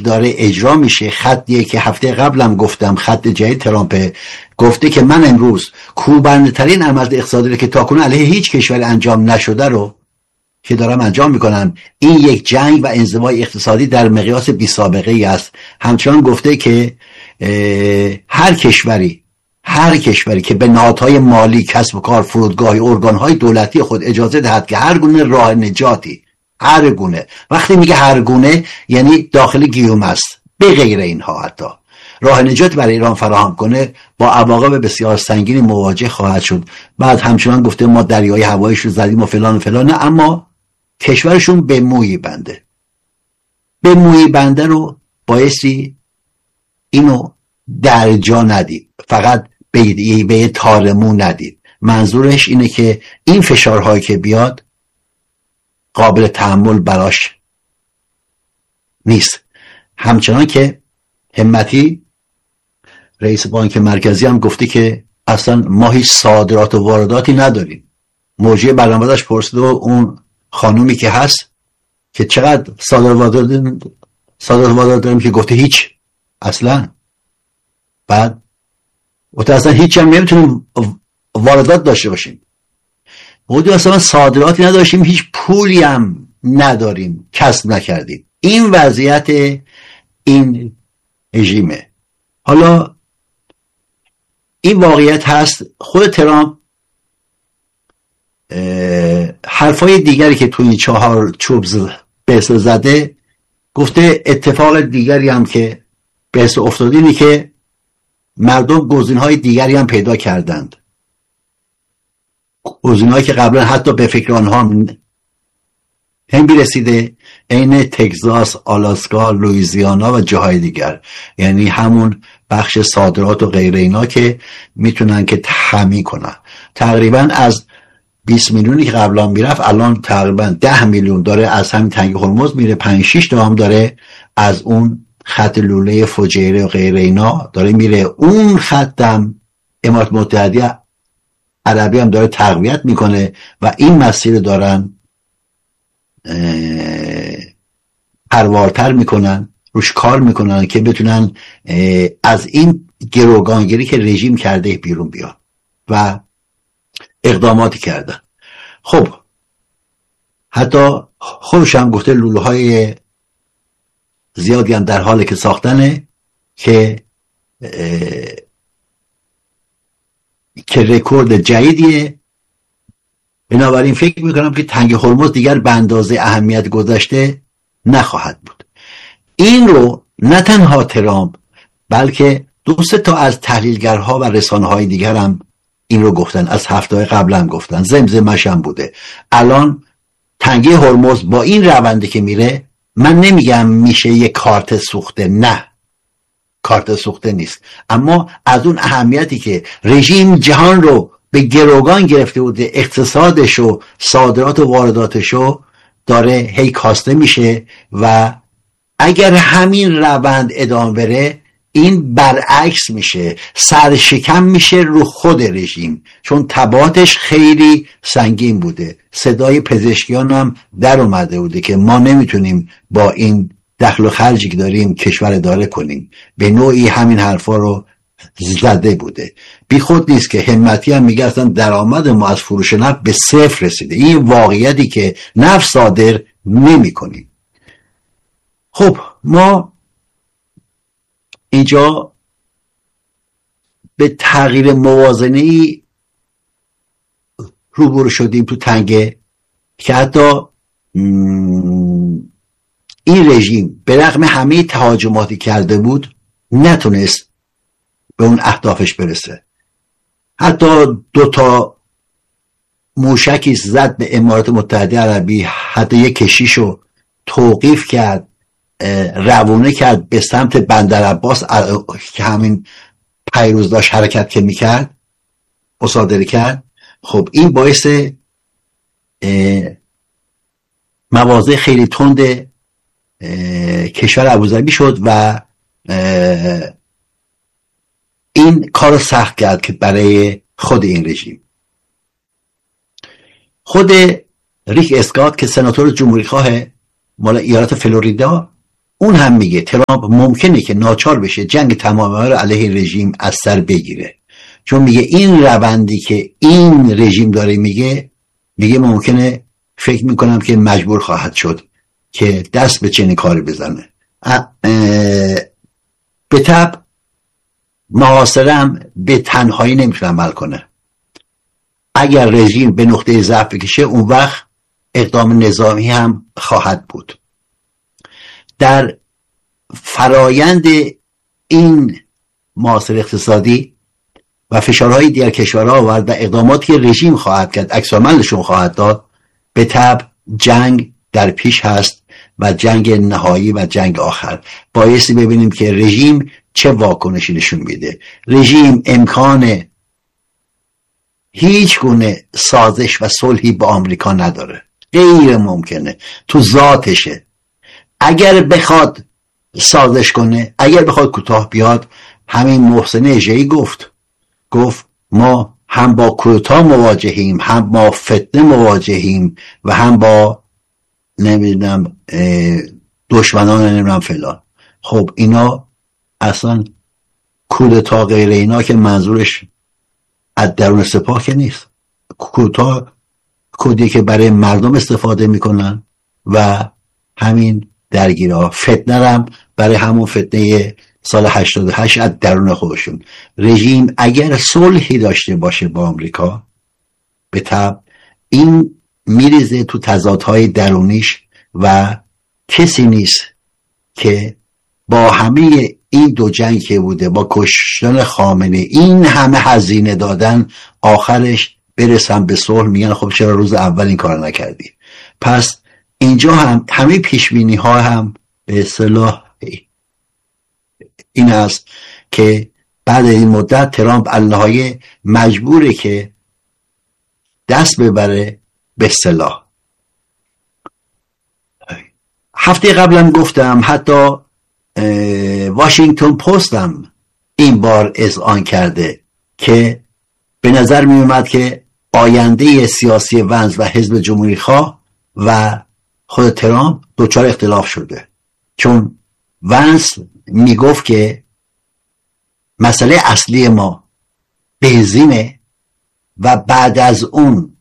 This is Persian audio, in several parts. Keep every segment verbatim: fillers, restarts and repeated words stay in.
داره اجرا میشه. خطیه که هفته قبلم گفتم، خط جدید ترامپ گفته که من امروز کوبندترین عمل اقتصادی که تاکنون علیه هیچ کشور انجام نشده رو که دارم انجام میکنم. این یک جنگ و انزوای اقتصادی در مقیاس بی سابقه ای است. همچنان گفته که هر کشوری هر کشوری که به نهادهای مالی، کسب و کار، فرودگاهی، ارگانهای دولتی خود اجازه دهد که هر گونه راه نجاتی، هر گونه، وقتی میگه هر گونه یعنی داخل گیوم است، به غیر اینها حتی راه نجات برای ایران فراهم کنه، با عواقب بسیار سنگینی مواجه خواهد شد. بعد همچنان گفته ما دریای هوایش رو زدیم و فلان و فلانه، اما کشورشون به مویی بنده. به مویی بنده رو بایستی اینو در جا ندید، فقط به به تارمو ندید. منظورش اینه که این فشارهایی که بیاد قابل تحمل براش نیست. همچنان که همتی رئیس بانک مرکزی هم گفته که اصلا ما هیچ صادرات و وارداتی نداریم. موجی برنامه داشت پرسید و اون خانومی که هست که چقدر صادرات واردات صادرات واردات داریم که گفته هیچ اصلا. بعد و اصلا هیچ هم نمیتونیم واردات داشته باشیم. بودی اصلا صادراتی نداشتیم، هیچ پولی هم نداریم، کسب نکردیم. این وضعیت این رژیمه. حالا این واقعیت هست. خود ترامپ حرفای دیگری که تو این چهار چوب بحث زده، گفته اتفاق دیگری هم که بحث افتاده اینه که مردم گزینه‌های دیگری هم پیدا کردند، گزینه‌هایی که قبلا حتی به فکر آنها هم برسیده، عین تگزاس، آلاسکا، لوئیزیانا و جاهای دیگر. یعنی همون بخش صادرات و غیره اینا که میتونن که تحمیل کنن. تقریبا از بیست میلیونی که قبلا میرفت الان تقریبا ده میلیون داره از همین تنگه هرمز میره، پنج شش تا هم داره از اون خط لوله فجیره و غیره اینا داره میره. اون خطم امارات متحده عربی هم داره تقویت میکنه و این مسیر دارن پروارتر میکنن، روش کار میکنن که بتونن از این گروگانگیری که رژیم کرده بیرون بیان و اقداماتی کردن. خب حتی خودش هم گفته لوله های زیادی هم در حال که ساختنه که که رکورد جدیدیه. بنابراین فکر میکنم که تنگ هرمز دیگر به اندازه اهمیت گذاشته نخواهد بود. این رو نه تنها ترامپ بلکه دو سه تا از تحلیلگرها و رسانه‌های دیگر هم این رو گفتن، از هفته قبل هم گفتن، زمزمش هم بوده. الان تنگی هرمز با این روندی که میره، من نمیگم میشه یک کارت سوخته، نه کارت سوخته نیست، اما از اون اهمیتی که رژیم جهان رو به گروگان گرفته بوده، اقتصادش و صادرات و وارداتش رو داره هی کاسته میشه و اگر همین روند ادامه بره این برعکس میشه، سرشکم میشه رو خود رژیم، چون تبعاتش خیلی سنگین بوده. صدای پزشکیان هم در اومده بوده که ما نمیتونیم با این دخل و خرجی که داریم کشور اداره کنیم. به نوعی همین حرفا رو زده بوده. بی خود نیست که همتی هم میگه اصلا درآمد ما از فروش نفت به صفر رسیده. این واقعیتی که نفت صادر نمی کنیم. خب ما اینجا به تغییر موازنه‌ای روبرو شدیم تو تنگه که حتی این رژیم به رغم همه تهاجماتی کرده بود نتونست به اون اهدافش برسه. حتی دو تا موشکی زد به امارات متحده عربی، حتی یک کشیشو توقیف کرد، روونه کرد به سمت بندر عباس که همین پیروز داشت حرکت که میکرد، مصادره کرد. خب این باعث مواضع خیلی تند کشور ابوظبی شد و این کار سخت کرد که برای خود این رژیم. خود ریک اسکات که سناتور جمهوری خواه مال ایالت فلوریدا اون هم میگه ترامپ ممکنه که ناچار بشه جنگ تمامی رو علیه رژیم از سر بگیره، چون میگه این روندی که این رژیم داره میگه میگه ممکنه فکر میکنم که مجبور خواهد شد که دست به چنین کاری بزنه. به طب محاصره‌ام به تنهایی نمیتونه عمل کنه. اگر رژیم به نقطه ضعف بکشه اون وقت اقدام نظامی هم خواهد بود. در فرایند این محاصره اقتصادی و فشارهای دیگر کشورها آورد و اقداماتی که رژیم خواهد کرد عکس‌العملشون خواهد داد، به طبع جنگ در پیش هست و جنگ نهایی و جنگ آخر. بایستی ببینیم که رژیم چه واکنشی نشون میده. رژیم امکان هیچ گونه سازش و صلحی با آمریکا نداره، غیر ممکنه، تو ذاتشه. اگر بخواد سازش کنه، اگر بخواد کوتاه بیاد، همین محسن اژه‌ای گفت گفت ما هم با کودتا مواجهیم، هم با فتنه مواجهیم و هم با نمیدونم دشمنان نمیدونم فلان. خب اینا اصلا کودتا غیر اینا که منظورش از درون سپاه که نیست. کودتا کودی که برای مردم استفاده میکنن و همین درگیرها. فتنه هم برای همون فتنه سال هشتاد و هشت از درون خودشون. رژیم اگر صلحی داشته باشه با آمریکا، به طبع این میریزه تو تضادهای درونیش و کسی نیست که با همه این دو جنگ که بوده، با کشتن خامنه، این همه هزینه دادن، آخرش برسن به صلح میگن خب چرا روز اول این کار نکردی. پس اینجا هم همه پیشبینی ها هم به اصطلاح این است که بعد این مدت ترامپ الله‌های مجبوره که دست ببره به اصطلاح. هفته قبلم گفتم، حتی واشنگتن پست هم این بار اذعان کرده که به نظر می اومد که آینده سیاسی ونس و حزب جمهوری خواه و خود ترامپ دچار اختلاف شده، چون ونس می گفت که مسئله اصلی ما بنزینه و بعد از اون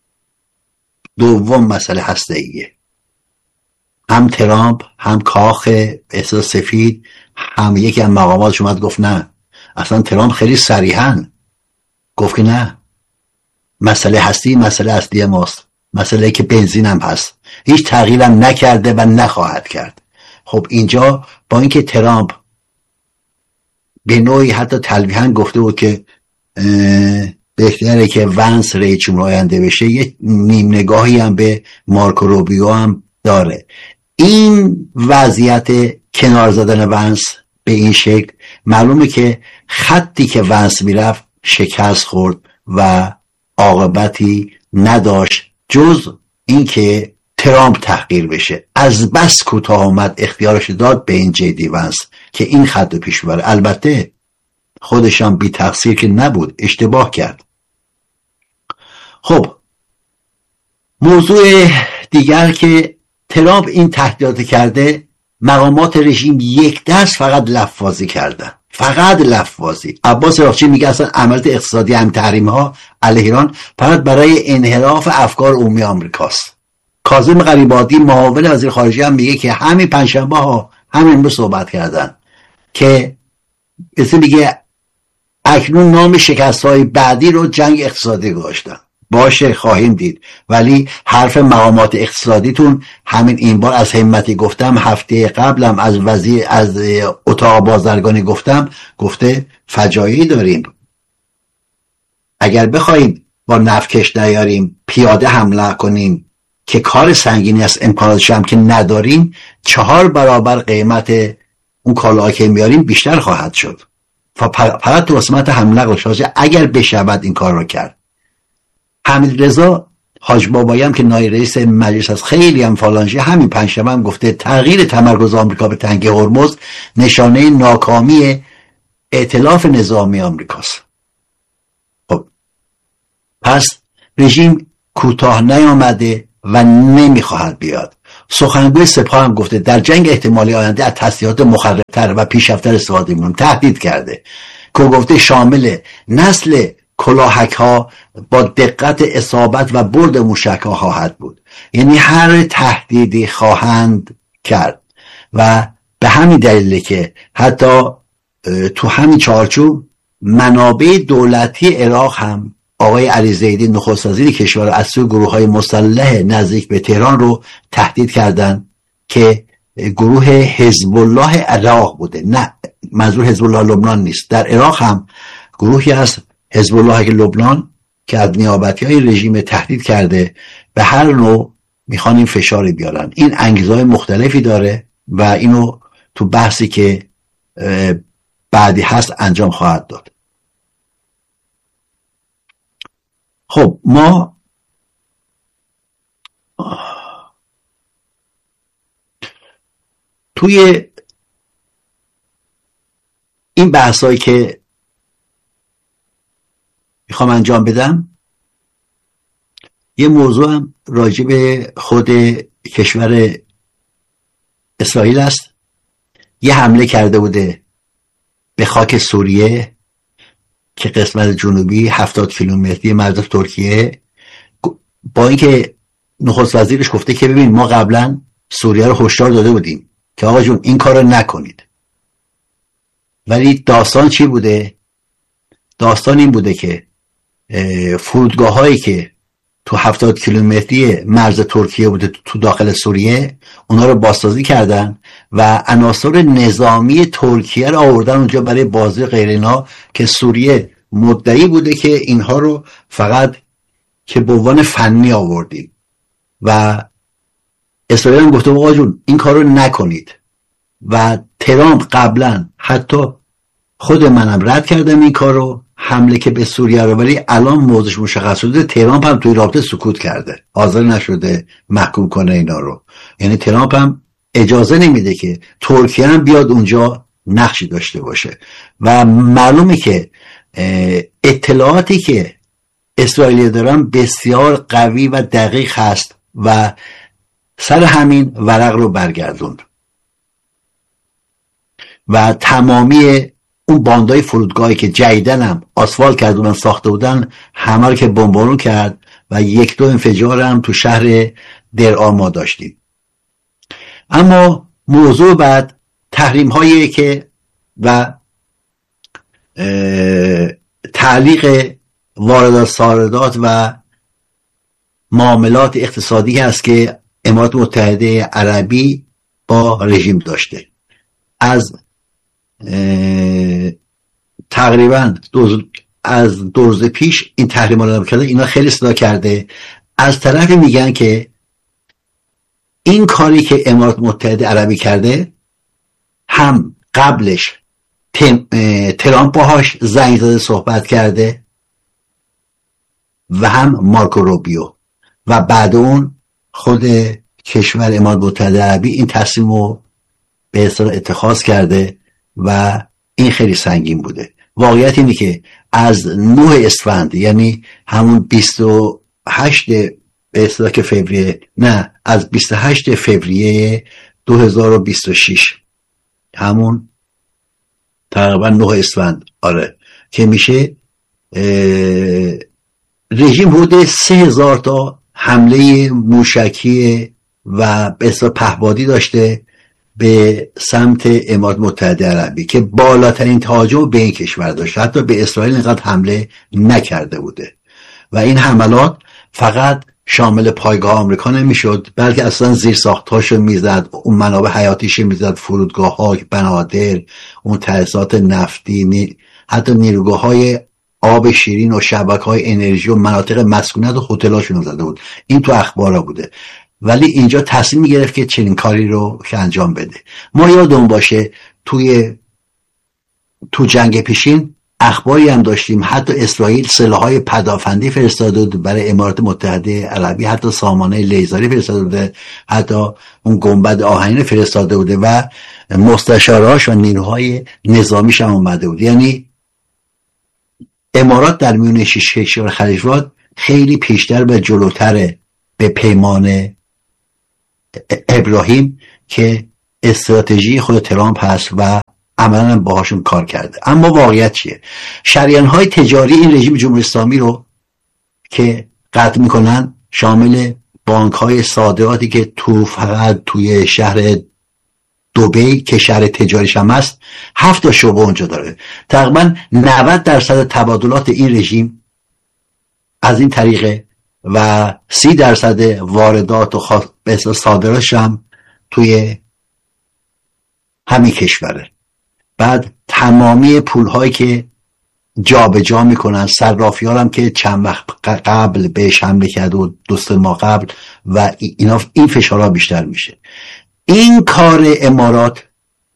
دوم مسئله هسته‌ایه. هم ترامپ هم کاخ احساس سفید هم یکی از مقاماتش اومد گفت نه. اصلا ترامپ خیلی صریحاً گفت که نه، مسئله هستی مسئله اصلی ماست، مسئله که بنزین هم هست، هیچ تغییرم نکرده و نخواهد کرد. خب اینجا با اینکه ترامپ به نوعی حتی تلویحاً گفته بود که بهتره که ونس رئیس جمهور آینده بشه، یه نیم نگاهی هم به مارکو روبیو هم داره. این وضعیت کنار زدن ونس به این شکل معلومه که خطی که ونس میرفت شکست خورد و عاقبتی نداشت جز اینکه ترامپ تحقیر بشه. از بس کوتاه آمد اختیارش داد به این جدی ونس که این خط رو پیش ببره. البته خودش هم بی تقصیر که نبود، اشتباه کرد. خب موضوع دیگر که ترامپ این تهدیدات کرده، مقامات رژیم یک دست فقط لفظی کردن، فقط لفظی. عباس راقچی میگه اصلا عملیات اقتصادی هم تحریم ها علیه ایران فقط برای انحراف افکار عمومی آمریکاست. کاظم غریب‌آبادی معاون وزیر خارجه هم میگه که همین پنجشنبه ها همین امروز صحبت کردن که مثل میگه اکنون نام شکست های بعدی رو جنگ اقتصادی گذاشتن. باشه خواهیم دید، ولی حرف مقامات اقتصادیتون همین این بار از همتی گفتم، هفته قبلم از وزیر از اتاق بازرگانی گفتم، گفته فجایعی داریم. اگر بخوایم با نفتکش نیاریم پیاده حمله کنیم که کار سنگینی است، امکاناتش هم که نداریم، چهار برابر قیمت اون کالاهایی که میاریم بیشتر خواهد شد. فقط تو قسمت حمله قشاشه اگر بشود این کار رو کرد. حمید رضا حاج بابایی هم که نایب رئیس مجلس از خیلی هم فالانجی همین پنجشنبه هم گفته تغییر تمرکز آمریکا به تنگه هرمز نشانه ناکامی ائتلاف نظامی آمریکاست. خب پس رژیم کوتاه نیامده و نمیخواهد بیاد. سخنگوی سپاه هم گفته در جنگ احتمالی آینده از تسلیحات مخربتر و پیشرفته‌تر استفاده می‌کنیم، تهدید کرده که گفته شامل نسل کلاهک ها با دقت اصابت و برد موشک ها خواهد بود. یعنی هر تهدیدی خواهند کرد و به همین دلیله که حتی تو همین چارچوب منابع دولتی عراق هم آقای علی زیدی نخست وزیر کشور از سوی گروه های مسلح نزدیک به تهران رو تهدید کردند که گروه حزب الله عراق بوده، نه منظور حزب الله لبنان نیست. در عراق هم گروهی از حزب الله لبنان که از نیابتی های رژیم تهدید کرده به هر نوع میخوان این فشاری بیارن. این انگیزهای مختلفی داره و اینو تو بحثی که بعدی هست انجام خواهد داد. خب ما توی این بحثایی که میخوام انجام بدم یه موضوع هم راجع به خود کشور اسرائیل است. یه حمله کرده بوده به خاک سوریه که قسمت جنوبی هفتاد کیلومتری مرز ترکیه، با اینکه نخست وزیرش گفته که ببین ما قبلا سوریه رو هشدار داده بودیم که آقا جون این کار رو نکنید، ولی داستان چی بوده؟ داستان این بوده که فرودگاه هایی که تو هفتاد کیلومتری مرز ترکیه بوده تو داخل سوریه اونا رو بازسازی کردن و عناصر نظامی ترکیه رو آوردن اونجا برای بازی غیر اینا، که سوریه مدعی بوده که اینها رو فقط که به عنوان فنی آوردیم و اسرائیل هم گفته آقا جون این کار رو نکنید. و ترامپ قبلا حتی خود منم رد کردم این کار رو، حمله که به سوریه رو، ولی الان موضوعش مشخص شده ترامپ هم توی رابطه سکوت کرده، حاضر نشده محکوم کنه اینا رو. یعنی ترامپ هم اجازه نمیده که ترکیه هم بیاد اونجا نقشی داشته باشه و معلومه که اطلاعاتی که اسرائیلی دارن بسیار قوی و دقیق هست و سر همین ورق رو برگردوند و تمامی اون باندای فرودگاهی که جدیدن هم آسفالت کردن ساخته بودن همه رو که بمبارون کرد و یک دو انفجار هم تو شهر درعا ما داشتیم. اما موضوع بعد تحریم هایی که و تعلیق واردات صادرات و معاملات اقتصادی هست که امارات متحده عربی با رژیم داشته. از تقریبا دو از دو روز پیش این تحریم ها رو کرده، اینا خیلی صدا کرده. از طرفی میگن که این کاری که امارات متحده عربی کرده هم قبلش ترامپ باهاش زنگ زده صحبت کرده و هم مارکو روبیو و بعد اون خود کشور امارات متحده عربی این تصمیم رو به اصطلاح اتخاذ کرده و این خیلی سنگین بوده. واقعیت اینه که از نه اسفند یعنی همون بیست و هشت به اصطلاح که فوریه نه از بیست و هشت فوریه دو هزار و بیست و شش همون تقریبا نه اسفند آره که میشه رژیم حدود سه هزار تا حمله موشکی و به اصطلاح پهپادی داشته به سمت امارات متحده عربی که بالاترین تهاجم به این کشور داشته، حتی به اسرائیل اینقدر حمله نکرده بوده و این حملات فقط شامل پایگاه آمریکا نمیشد بلکه اصلا زیر ساختاشو میزد، اون منابع حیاتیش میزد، فرودگاه ها، بنادر، اون تاسیسات نفتی، نی... حتی نیروگاه های آب شیرین و شبکه های انرژی و مناطق مسکونت و هتلاشون زده بود. این تو اخبارا بوده، ولی اینجا تصمیم گرفت که چنین کاری رو که انجام بده. ما یادمون باشه توی تو جنگ پیشین اخباری هم داشتیم حتی اسرائیل سلاح‌های پدافندی فرستاده بود برای امارات متحده عربی، حتی سامانه لیزری فرستاده بوده، حتی اون گنبد آهنین فرستاده بوده و مستشاراش و نیروهای نظامیش هم اومده بود. یعنی امارات در میون شش کشور خلیج‌فارس خیلی پیشتر و جلوتره به پیمان ابراهیم که استراتژی خود ترامپ هست و عملاً باهاشون کار کرده. اما واقعیت چیه؟ شریان‌های تجاری این رژیم جمهوری اسلامی رو که قطع میکنن شامل بانک‌های صادراتی که تو فقط توی شهر دبی که شهر تجاریش هم هست هفت تا شعبه اونجا داره. تقریبا نود درصد تبادلات این رژیم از این طریقه و سی درصد واردات و صادراتش هم توی همین کشوره. بعد تمامی پولهایی که جا به جا میکنن، صرافی‌ها هم که چند وقت قبل بهش حمله کرد و دو سه ماه قبل و اینا این فشارها بیشتر میشه. این کار امارات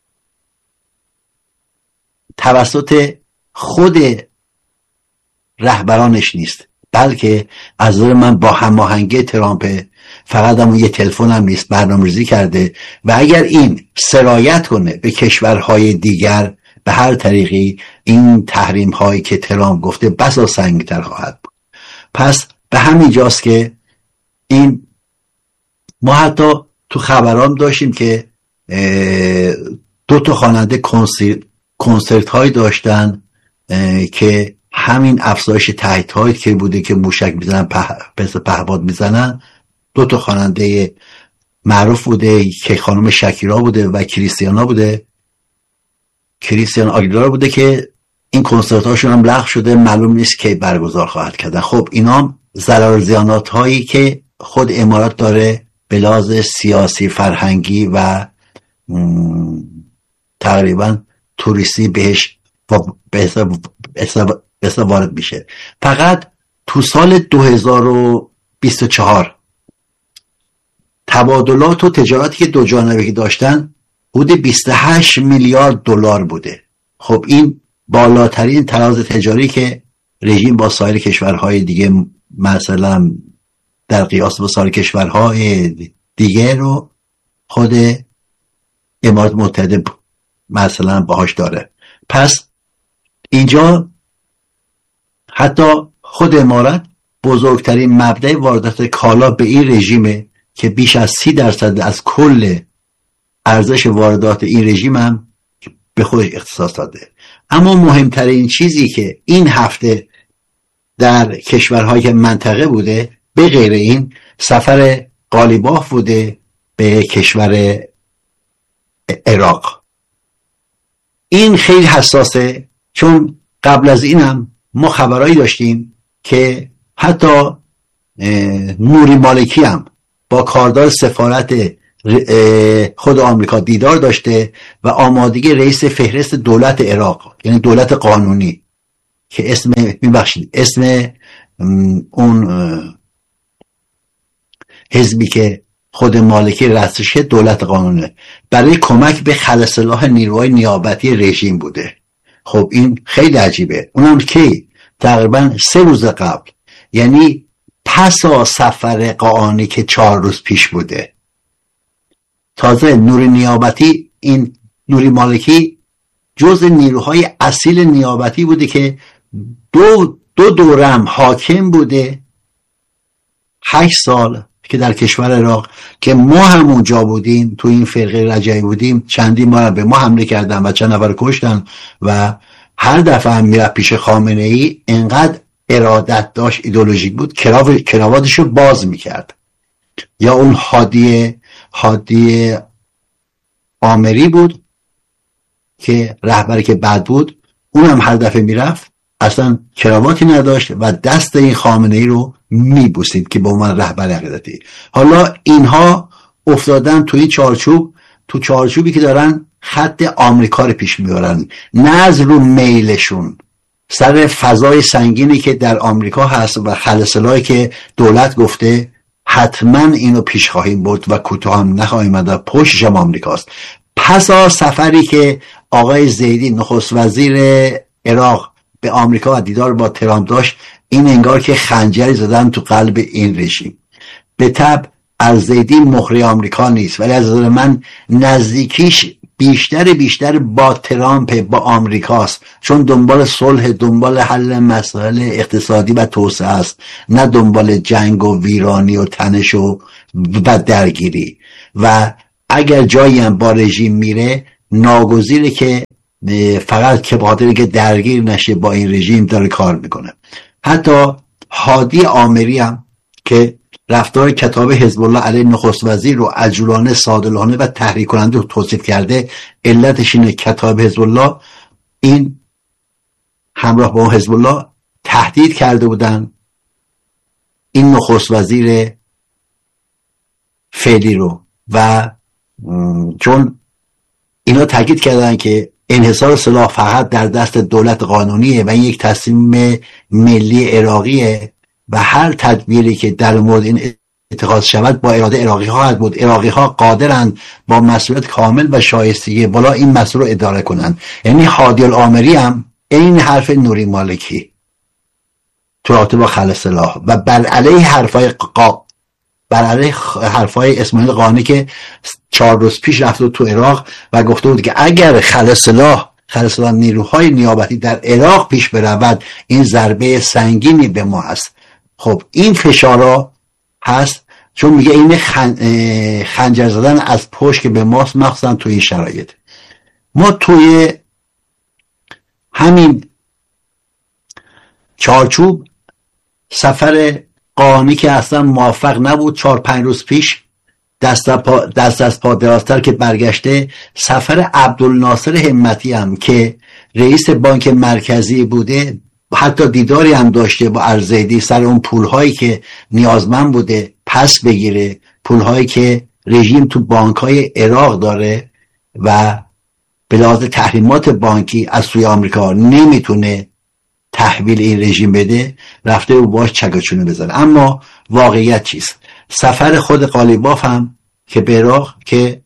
توسط خود رهبرانش نیست، بلکه از نظر من با هماهنگی ترامپ. فقط هم یه تلفن هم نیست، برنامه‌ریزی کرده و اگر این سرایت کنه به کشورهای دیگر به هر طریقی این تحریم هایی که ترامپ گفته بسا سنگین‌تر خواهد بود. پس به همین جاست که این ما حتی تو خبرام داشتیم که دو تا خواننده کنسرت کنسرت هایی داشتن که همین افزایش تایید هایی که بوده که موشک میزنن پس پهپاد میزنن، دو تا خواننده معروف بوده که خانم شکیرا بوده و کریستیانا بوده کریستیان آگیلارا بوده که این کنسرت هاشون هم لغو شده، معلوم نیست که برگزار خواهد کردن. خب اینا ضرر زیانات هایی که خود امارات داره به لحاظ سیاسی فرهنگی و تقریبا توریستی بهش به حساب وارد میشه. فقط تو سال دو هزار و بیست و چهار تبادلات و تجارتی که دو جانبه داشتن حدود بیست و هشت میلیارد دلار بوده. خب این بالاترین تراز تجاری که رژیم با سایر کشورهای دیگه مثلا در قیاس با سایر کشورهای دیگه رو خود امارات متحده مثلا باهاش داره. پس اینجا حتی خود امارات بزرگترین مبدأ واردات کالا به این رژیمه که بیش از سی درصد از کل ارزش واردات این رژیم هم به خودش اختصاص داده. اما مهمترین چیزی که این هفته در کشورهای منطقه بوده به غیر این سفر قالیباف بوده به کشور عراق. این خیلی حساسه چون قبل از اینم ما خبرایی داشتیم که حتی نوری مالکی هم با کاردار سفارت خود آمریکا دیدار داشته و آمادگی رئیس فهرست دولت عراق، یعنی دولت قانونی که اسم میبخشید اسم اون حزبی که خود مالکی رأسش دولت قانونه، برای کمک به خلأصلاح نیروهای نیابتی رژیم بوده. خب این خیلی عجیبه. اونم کی؟ تقریبا سه روز قبل، یعنی پسا سفر قاآنی که چهار روز پیش بوده. تازه نوری نیابتی، این نوری مالکی جز نیروهای اصیل نیابتی بوده که دو دو دورم حاکم بوده هشت سال که در کشور عراق که ما هم اونجا بودیم، تو این فرقه رجعی بودیم، چندین بار به ما حمله کردن و چند نفر کشتن و هر دفعه هم میرفت پیش خامنه ای انقدر ارادت داشت، ایدئولوژیک بود، کراواتشو باز میکرد. یا اون هادی هادی آمری بود که رهبری که بد بود، اونم هر دفعه میرفت اصلا کراواتی نداشت و دست این خامنه ای رو میبوسید که به عنوان رهبر عقیدتی. حالا اینها افتادن توی چارچوب، تو چارچوبی که دارن خط آمریکا رو پیش میبرن، نه از رو میلشون، سر فضای سنگینی که در آمریکا هست و خلأصلاحی که دولت گفته حتما اینو پیش خواهیم برد و کوتاه هم نخواهیم آمد، پشتش هم آمریکاست. پسا سفری که آقای زیدی نخست وزیر عراق به آمریکا و دیدار با ترامپ داشت، این انگار که خنجری زدن تو قلب این رژیم. به طب الزیدی مخری آمریکا نیست، ولی از نظر من نزدیکیش بیشتر بیشتر با ترامپ، با آمریکاست، چون دنبال صلح، دنبال حل مسائل اقتصادی و توسعه است، نه دنبال جنگ و ویرانی و تنش و درگیری. و اگر جایی هم با رژیم میره ناگزیره که فقط که بخاطر که درگیر نشه با این رژیم داره کار میکنه. حتی هادی آمری هم که رفتار کتاب حزب الله علیه نخست وزیر رو عجولانه، صادقانه و تحریک کننده توصیف کرده، علتش اینه کتاب حزب الله این همراه با حزب الله تهدید کرده بودن این نخست وزیر فعلی رو و چون اینا تاکید کردن که انحصار سلاح فقط در دست دولت قانونیه و این یک تصمیم ملی عراقیه و هر تدبیری که در مورد این اتخاذ شود با اراده عراقی ها خواهد بود. عراقی ها قادرند با مسئولیت کامل و شایستگی بالا این مسئله رو اداره کنند. یعنی هادی الآمری هم این حرف نوری مالکی تو رابطه با خلع سلاح و بر علیه حرفای قا بر علیه حرفای اسماعیل قانی که چهار روز پیش رفته تو عراق و گفته بود که اگر خلع سلاح خلع سلاح نیروهای نیابتی در عراق پیش برود این ضربه سنگینی به ما هست. خب این فشارا هست چون میگه این خنجر زدن از پشت که به ماست، مخصوصا توی این شرایط. ما توی همین چارچوب سفر قانی که اصلا موفق نبود، چهار پنج روز پیش دست, پا دست از پا درازتر که برگشته، سفر عبدالناصر همتی هم که رئیس بانک مرکزی بوده، حتی دیداری هم داشته با الزیدی سر اون پولهایی که نیازمند بوده پس بگیره، پولهایی که رژیم تو بانکهای عراق داره و به لحاظ تحریمات بانکی از سوی آمریکا نمیتونه تحویل این رژیم بده، رفته و باش چگاچونه بزنه. اما واقعیت چیست؟ سفر خود قالیباف هم که به عراق که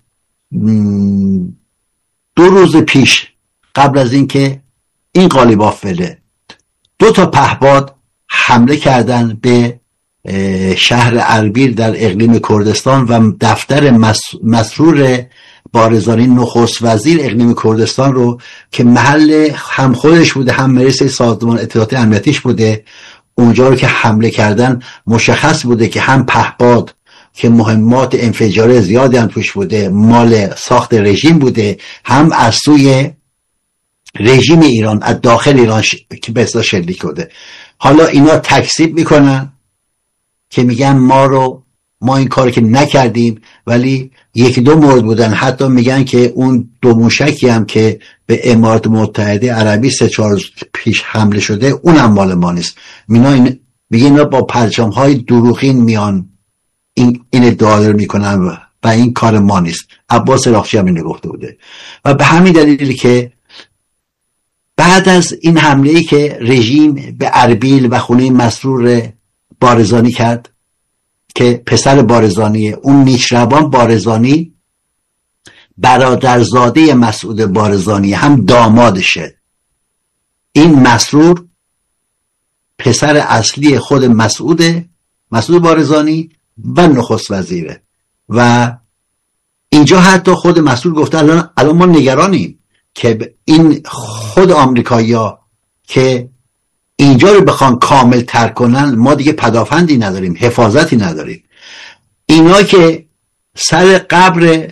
دو روز پیش قبل از این که این قالیباف بره دو تا پهپاد حمله کردن به شهر اربیل در اقلیم کردستان و دفتر مسرور بارزانی نخست وزیر اقلیم کردستان رو که محل هم خودش بوده هم رئیس سازمان اطلاعات امنیتیش بوده، اونجا رو که حمله کردن مشخص بوده که هم پهپاد که مهمات انفجاری زیادی هم توش بوده مال ساخت رژیم بوده، هم از سوی رژیم ایران از داخل ایران ش... که به اصطلاح شلیک کرده. حالا اینا تکذیب میکنن که میگن ما رو ما این کار که نکردیم، ولی یکی دو مورد بودن حتی میگن که اون دو موشکی هم که به امارات متحده عربی سه چهار پیش حمله شده اونم مال ما نیست. مینا این میگن اینا با پرچم های دروغین میان این این ادعا میکنن و, و این کار ما نیست. عباس راقچی هم اینو گفته بوده و به همین دلیلی که بعد از این حمله‌ای که رژیم به اربیل و خونه مسرور بارزانی کرد که پسر بارزانیه، اون نیچروان بارزانی برادرزاده مسعود بارزانی هم دامادشه، این مسرور پسر اصلی خود مسعود مسعود بارزانی و نخست وزیره و اینجا حتی خود مسعود گفته الان الان ما نگرانیم که این خود آمریکایی‌ها که اینجا رو بخوان کامل ترک کنن ما دیگه پدافندی نداریم، حفاظتی نداریم. اینا که سر قبر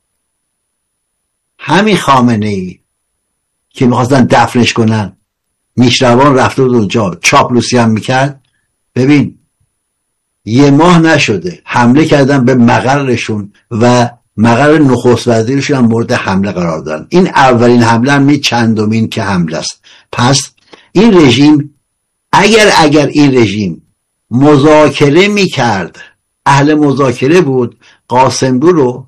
همین خامنه‌ای که میخواستن دفنش کنن نیشروان رفته بود اونجا چاپلوسی هم میکرد. ببین یه ماه نشده حمله کردن به مقرشون و مقر نخست وزیرشون هم مورد حمله قرار دادن. این اولین حمله هم چندمین که حمله است. پس این رژیم اگر اگر این رژیم مذاکره میکرد، اهل مذاکره بود، قاسملو رو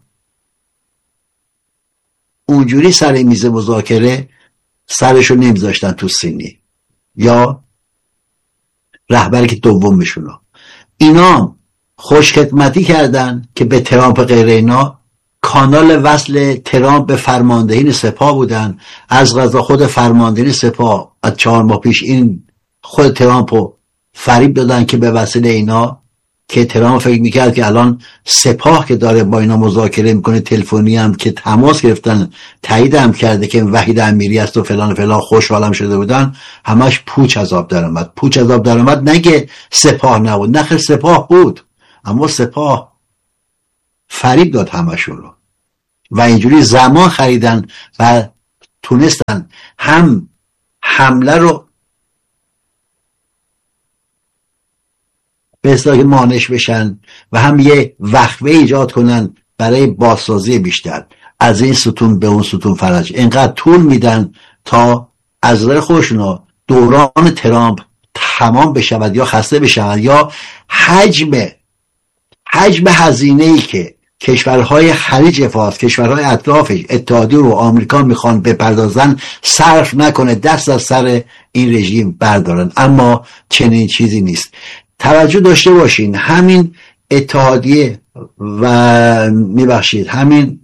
اونجوری سر میز مذاکره سرشو نمیذاشتن تو سینی یا رهبر که دومشونو. اینا خوشخدمتی کردن که به ترامپ غیر اینا کانال وصل ترامپ به فرماندهی سپاه بودن. از قضا خود فرماندهی سپاه از چهار ماه پیش این خود ترامپ رو فریب دادن که به وسیله اینا که ترامپ فکر میکرد که الان سپاه که داره با اینا مذاکره میکنه، تلفنی هم که تماس گرفتن تایید هم کرده که وحید امیری است و فلان فلان، خوشحالم شده بودن، همش پوچ از آب در اومد. پوچ از آب در اومد نگه سپاه نبود، نخیر سپاه بود، اما سپاه فریب داد همشون رو و اینجوری زمان خریدن و تونستن هم حمله رو به اصطلاح مانش بشن و هم یه وقفه ایجاد کنن برای بازسازی بیشتر از این ستون به اون ستون فرج. اینقدر طول میدن تا از نظر خودشون دوران ترامپ تمام بشود یا خسته بشود یا حجم حجم هزینه‌ای که کشورهای خلیج فارس، کشورهای اطرافش، اتحادیه و آمریکا میخوان بپردازن صرف نکنه، دست از سر این رژیم بردارن. اما چنین چیزی نیست. توجه داشته باشین همین اتحادیه و میبخشید همین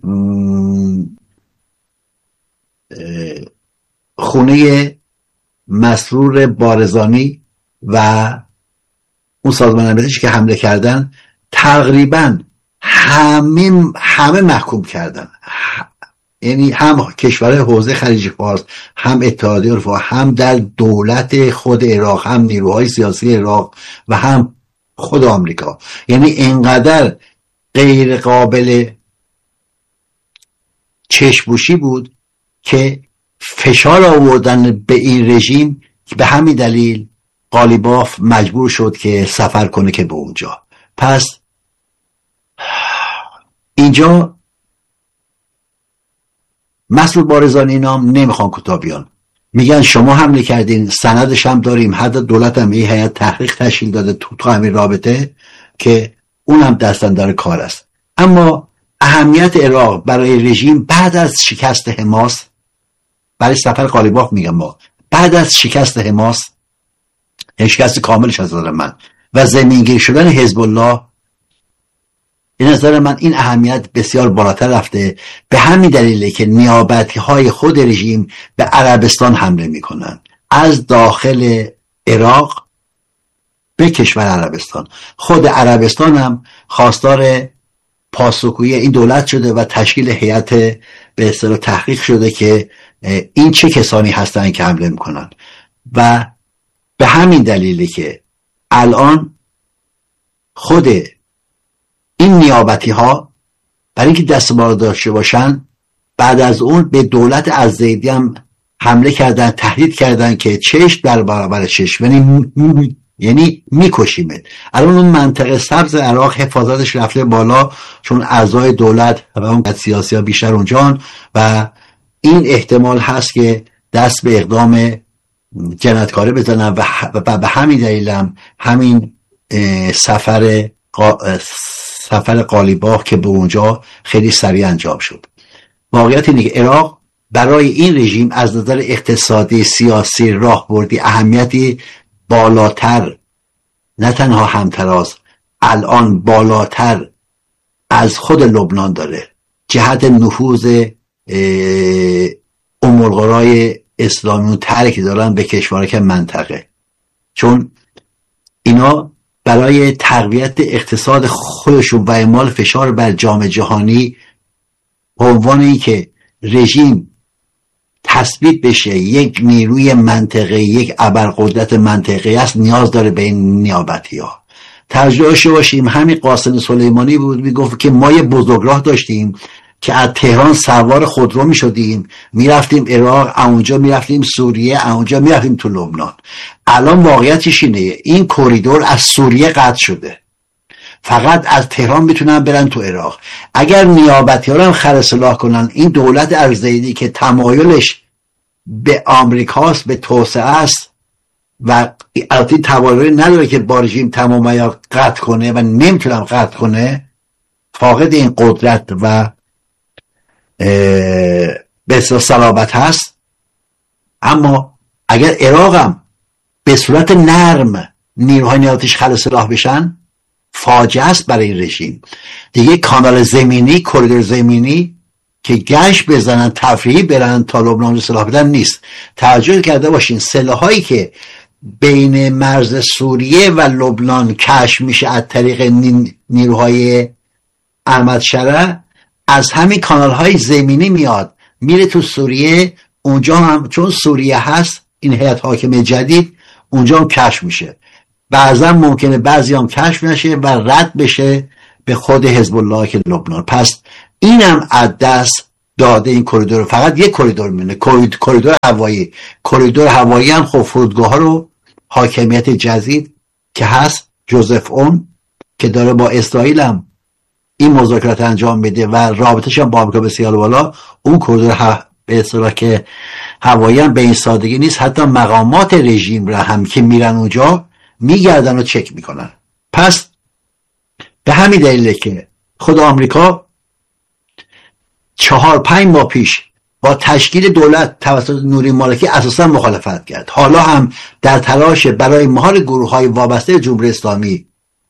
خونه مسرور بارزانی و اون سازمان امنیتیش که حمله کردن تقریبا همه همه محکوم کردن، یعنی هم کشورهای حوزه خلیج فارس، هم اتحادیه اروپا، هم در دولت خود عراق، هم نیروهای سیاسی عراق و هم خود آمریکا. یعنی اینقدر غیر قابل چشم‌پوشی بود که فشار آوردن به این رژیم که به همین دلیل قالیباف مجبور شد که سفر کنه که به اونجا. پس اینجا مسعود بارزانی نام نمیخوان کتابیان میگن شما حمله کردین، سندش هم داریم، حتی دولت هم این هیئت تحقیق تشکیل داده تو تو همین رابطه که اون هم دستاندار کار است. اما اهمیت عراق برای رژیم بعد از شکست حماس، برای سفر قالیباف میگم ما، بعد از شکست حماس، شکست کاملش از نظر من و زمینگیر شدن حزب الله، این نظر من این اهمیت بسیار بالاتر رفته. به همین دلیله که نیابتی های خود رژیم به عربستان حمله میکنن، از داخل عراق به کشور عربستان. خود عربستان هم خواستار پاسخگویی این دولت شده و تشکیل هیئت به اصطلاح تحقیق شده که این چه کسانی هستن که حمله میکنن. و به همین دلیله که الان خود این نیابتی ها برای اینکه دستمال داشته باشن، بعد از اون به دولت الزیدی هم حمله کردن، تهدید کردن که چشم در برابر چشم، یعنی یعنی میکشیمت. الان اون منطقه سبز عراق حفاظتش رفته بالا چون اعضای دولت و اون سیاسی ها بیشتر اونجان و این احتمال هست که دست به اقدام جنایتکاری بزنن و به همین دلیل هم همین سفر سفر قالیباف که به اونجا خیلی سریع انجام شد. واقعیت اینه که عراق برای این رژیم از نظر اقتصادی، سیاسی، راهبردی اهمیتی بالاتر، نه تنها همتراز، الان بالاتر از خود لبنان داره جهت نفوذ ام القرای اسلامی ترکی دارن به کشورهای منطقه، چون اینا برای تقویت اقتصاد خودشون و اعمال فشار بر جامعه جهانی به عنوان این که رژیم تثبیت بشه یک نیروی منطقه، یک ابرقدرت منطقه است، نیاز داره به این نیابتی ها. توجه باشیم همین قاسم سلیمانی بود میگفت که ما یه بزرگراه داشتیم که از تهران سوار خودرو می شدیم میرفتیم عراق، اونجا میرفتیم سوریه، اونجا میرفتیم تو لبنان. الان واقعیتش اینه این کوریدور از سوریه قطع شده، فقط از تهران میتونن برن تو عراق. اگر نیابتی ها رو هم خرسلاح کنن، این دولت الزیدی که تمایلش به آمریکاست، به توسعه است و البته توانایی نداره که با رژیم تمام عیار قطع کنه و نمیتونم قطع کنه، فاقد این قدرت و به اصطلاح صلابت هست. اما اگر عراق هم به صورت نرم نیروهای نیابتیش خلسلاح بشن، فاجعه است برای رژیم. دیگه کانال زمینی، کوریدور زمینی که گشت بزنن تفریحی برن تا لبنان رو سلاح بدن نیست. توجه کرده باشین سلاحایی که بین مرز سوریه و لبنان کشف میشه از طریق نیروهای احمد شرع، از همین کانال های زمینی میاد میره تو سوریه. اونجا هم چون سوریه هست این هیئت حاکمه جدید، اونجا هم کشف میشه. بعضا ممکنه بعضی هم کشف نشه و رد بشه به خود حزب الله که لبنان. پس اینم از دست داده این کریدور. فقط یک کریدور میمونه، کریدور هوایی. کریدور هوایی هم خب فرودگاه ها رو حاکمیت جدید که هست جوزف اون که داره با اسرائیل هم این مذاکرات انجام میده و رابطش هم با آمریکا بسیار بالا، اون کریدور ه... به اصطلاح که هوایی هم به این سادگی نیست، حتی مقامات رژیم را هم که میرن اونجا میگردن و چک میکنن. پس به همین دلیله که خود آمریکا چهار پنج ماه پیش با تشکیل دولت توسط نوری مالکی اساسا مخالفت کرد. حالا هم در تلاش برای مهار گروه‌های وابسته جمهوری اسلامی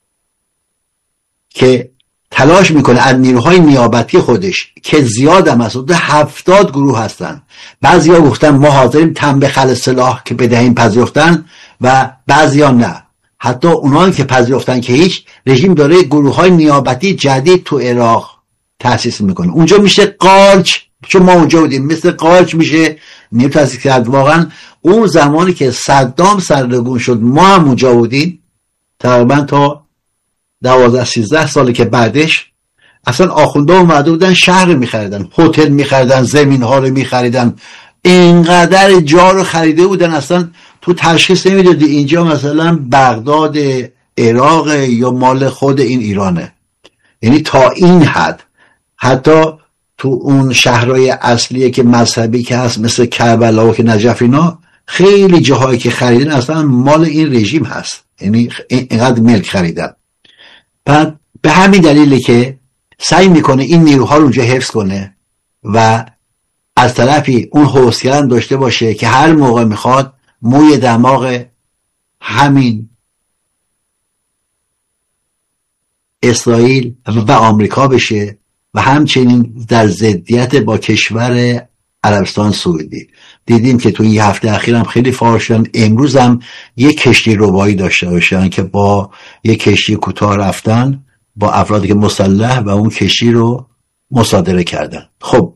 که تلاش میکنه از نیروهای نیابتی خودش که زیاد هم هست، حدود هفتاد گروه هستن، بعضیا گفتن ما حاضریم تن به خل سلاح که بدهیم، پذیرفتن، و بعضیا نه. حتی اونایی که پذیرفتن که هیچ، رژیم داره گروه‌های نیابتی جدید تو عراق تأسیس میکنه. اونجا میشه قارچ، چون ما اونجا بودیم، مثل قارچ میشه نیرو تأسیس کرد. واقعا اون زمانی که صدام سرنگون شد ما هم اونجا بودیم، تقریبا تا دوازده سیزده ساله که بعدش اصلا آخونده اومده بودن شهر میخریدن، هتل میخریدن، زمین ها رو میخریدن، اینقدر جا رو خریده بودن اصلا تو تشخیص نمیدادی اینجا مثلا بغداد عراق یا مال خود این ایرانه. یعنی تا این حد. حتی تو اون شهرهای اصلیه که مذهبی که هست مثل کربلا و که نجف، اینا خیلی جاهایی که خریدن اصلا مال این رژیم هست، یعنی اینقدر ملک خریدن. بعد به همین دلیله که سعی میکنه این نیروها رو اونجا حفظ کنه و از طرفی اون حوصله داشته باشه که هر موقع میخواد موی دماغ همین اسرائیل و آمریکا بشه و همچنین در ضدیت با کشور عربستان سعودی. دیدیم که تو این هفته اخیر هم خیلی فعال شدن. امروز هم یک کشتی ربایی داشته باشن که با یک کشتی کوتاه رفتن با افرادی که مسلح و اون کشتی رو مصادره کردن. خب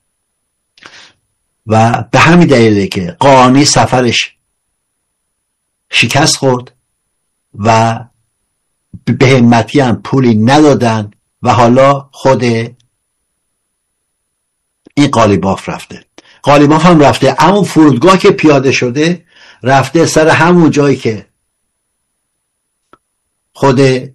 و به همین دلیله که قانی سفرش شکست خورد و به همتی هم پولی ندادن و حالا خود این قالیباف رفته. قالیباف هم رفته همون فرودگاه که پیاده شده، رفته سر همون جایی که خود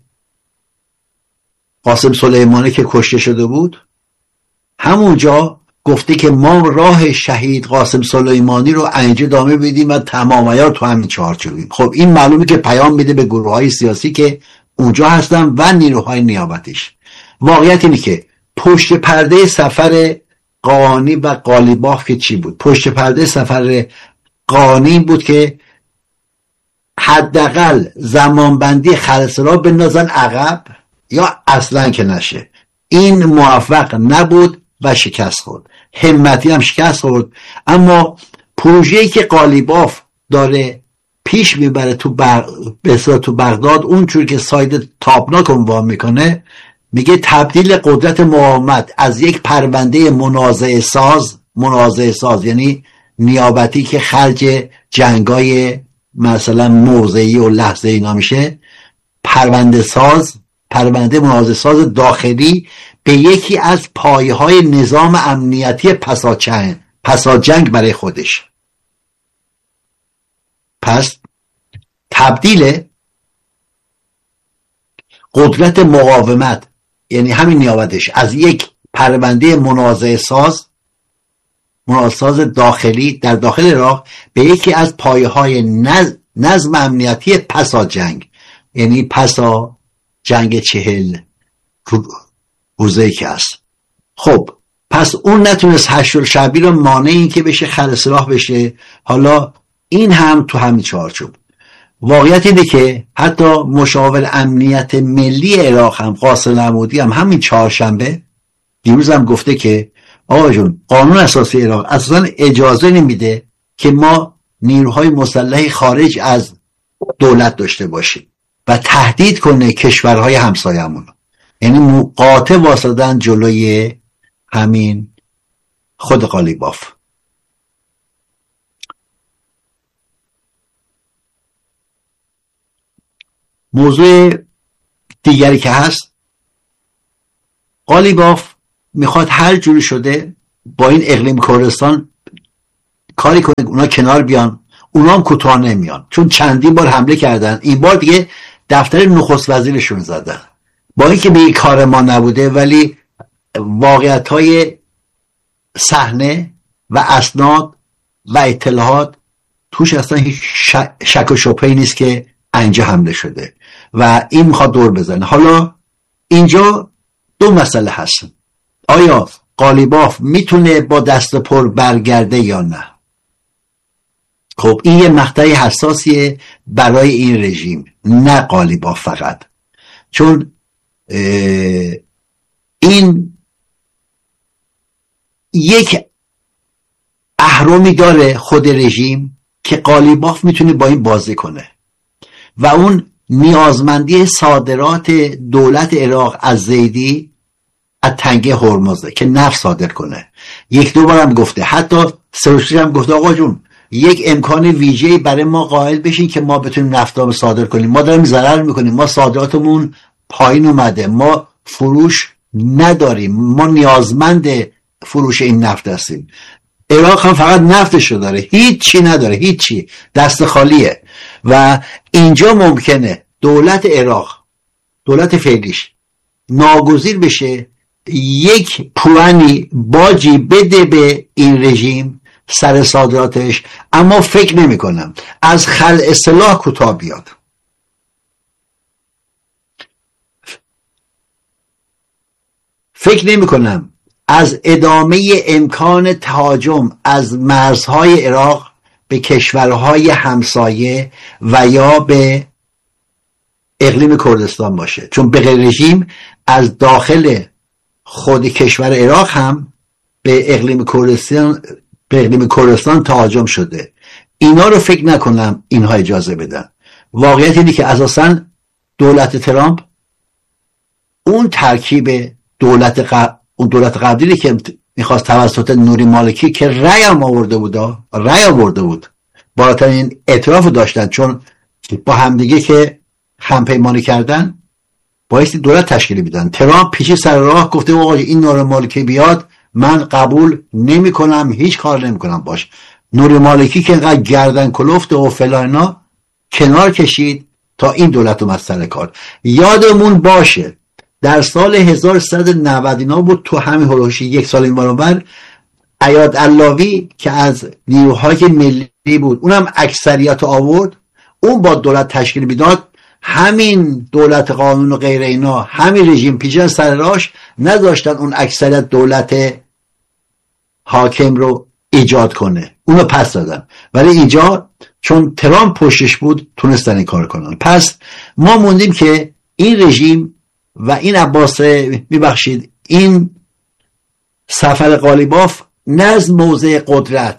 قاسم سلیمانی که کشته شده بود، همونجا گفته که ما راه شهید قاسم سلیمانی رو اینجا ادامه بدیم و تمام عیار تو همین چارچوبیم. خب این معلومه که پیام میده به گروه‌های سیاسی که اونجا هستن و نیروهای نیابتیش. واقعیت اینه که پشت پرده سفر قانی و قالیباف که چی بود؟ پشت پرده سفر قانی بود که حداقل زمانبندی خلص را بندازن عقب یا اصلا که نشه. این موفق نبود و شکست خورد. همتی هم شکست خورد. اما پروژه‌ای که قالیباف داره پیش میبره تو بر... بسیار تو بغداد، اونجور که ساید تابناک عنوان میکنه، میگه تبدیل قدرت مقاومت از یک پرونده منازعه ساز، منازعه ساز یعنی نیابتی که خرج جنگای مثلا موضعی و لحظه‌ای اینا میشه، پرونده ساز، پرونده منازعه ساز داخلی به یکی از پایه‌های نظام امنیتی پساجنگ پساجنگ برای خودش. پس تبدیل قدرت مقاومت، یعنی همین نیابتش، از یک پرونده منازعه ساز منازعه ساز داخلی در داخل عراق به یکی از پایه‌های نظم, نظم امنیتی پسا جنگ، یعنی پسا جنگ چهل روزه که هست. خب پس اون نتونست هشت شعبی رو مانع این که بشه خل سلاح بشه. حالا این هم تو همین چارچوب. واقعیت اینه که حتی مشاور امنیت ملی عراق هم قاسم عمودی هم همین چهارشنبه دیروز هم گفته که آقا جون، قانون اساسی عراق اصلا اجازه نمیده که ما نیروهای مسلح خارج از دولت داشته باشیم و تهدید کنه کشورهای همسایه‌مون. یعنی مقاطع واسدن جلوی همین خود قالیباف. موضوع دیگری که هست قالیباف میخواد هر جوری شده با این اقلیم کردستان کاری کنه اونا کنار بیان. اونا هم کوتاه نمیان، چون چندین بار حمله کردن. این بار دیگه دفتر نخست وزیرشون زدن، با اینکه به کار ما نبوده، ولی واقعیت های صحنه و اسناد و اطلاعات توش اصلا هیچ شک و شبهه‌ای نیست که اینجا حمله شده و این میخواد دور بزنه. حالا اینجا دو مسئله هست: آیا قالیباف میتونه با دست پر برگرده یا نه؟ خب این یه مقطع حساسیه برای این رژیم، نه قالیباف فقط، چون این یک اهرمی داره خود رژیم که قالیباف میتونه با این بازی کنه و اون نیازمندی صادرات دولت عراق از زیدی از تنگه هرمزه که نفت صادر کنه. یک دو بارم گفته، حتی سروشی هم گفته آقا جون یک امکان ویژه‌ای برای ما قائل بشین که ما بتونیم نفت رو صادر کنیم، ما داریم ضرر میکنیم، ما صادراتمون پایین اومده، ما فروش نداریم، ما نیازمند فروش این نفت هستیم. عراق هم فقط نفتشو داره، هیچ چی نداره، هیچی، دست خالیه. و اینجا ممکنه دولت عراق، دولت فعلیش، ناگزیر بشه یک پوانی باجی بده به این رژیم سر صادراتش، اما فکر نمی کنم از خلع سلاح کوتاه بیاد. فکر نمی کنم از ادامه امکان تهاجم از مرزهای عراق به کشورهای همسایه و یا به اقلیم کردستان باشه، چون به غیر رژیم از داخل خود کشور عراق هم به اقلیم کردستان به اقلیم کردستان تهاجم شده. اینا رو فکر نکنم اینها اجازه بدن. واقعیت اینه که اساساً دولت ترامپ اون ترکیب دولت قبل اون دولت قبلی که میخواست توسط نوری مالکی که رأی هم آورده بود رأی آورده بود بالاترین اعتراف داشتن، چون با همدیگه که همپیمانی کردن بایستی دولت تشکیل بدن. ترامپ پیشی سر راه گفته آقا این نوری مالکی بیاد من قبول نمی کنم، هیچ کار نمی کنم باش. نوری مالکی که اینقدر گردن کلفت و فلاینا کنار کشید تا این دولت اومد سر کار. یادمون باشه در سال هزار و سیصد و نود اینا بود، تو همین هلوش یک سال این برابر ایاد علاوی که از نیروهای ملی بود اونم اکثریت آورد، اون با دولت تشکیل میداد. همین دولت قانون و غیر اینا، همین رژیم پیچیدن سر راش، نذاشتن اون اکثریت دولت حاکم رو ایجاد کنه، اونو پس دادن. ولی اینجا چون ترامپ پشتش بود تونستن این کار کنن. پس ما موندیم که این رژیم و این عباس میبخشید این سفر قالیباف نه از موضع قدرت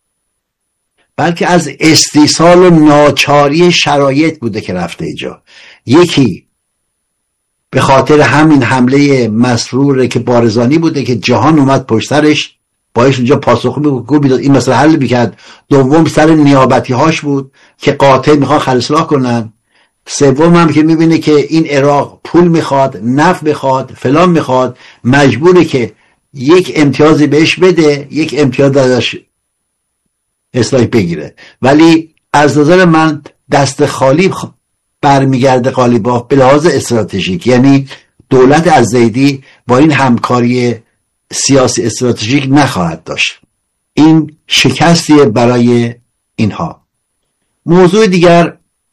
بلکه از استیصال و ناچاری شرایط بوده که رفته اینجا. یکی به خاطر همین حمله مسروره که بارزانی بوده که جهان اومد پشت سرش باعث اونجا پاسخ میداد این مسئله حل میکرد. دوم سر نیابتی هاش بود که قاطع میخوان خلصلاح کنن. سوم هم که میبینه که این عراق پول میخواد، نفت میخواد، فلان میخواد، مجبوره که یک امتیازی بهش بده، یک امتیاز ازش اصلاح بگیره. ولی از نظر من دست خالی برمیگرده قالیباف به لحاظ استراتژیک. یعنی دولت از زیدی با این همکاری سیاسی استراتژیک نخواهد داشت. این شکستیه برای اینها. موضوع دیگر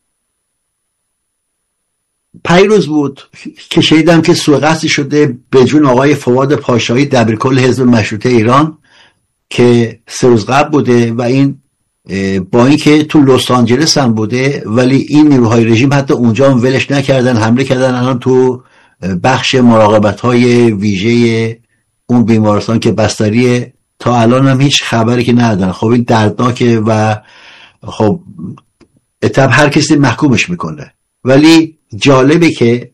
پیروز بود که شنیدم که سوء قصدی شده به جون آقای فواد پاشایی دبیرکل حزب مشروطه ایران که سه روز قبل بوده و این با اینکه تو لس آنجلس هم بوده ولی این نیروهای رژیم حتی اونجا هم ولش نکردن، حمله کردن. الان تو بخش مراقبت‌های ویژه اون بیمارستان که بستریه تا الان هم هیچ خبری که ندادن. خب این دردناکه و خب اتب هر کسی محکومش میکنه. ولی جالبه که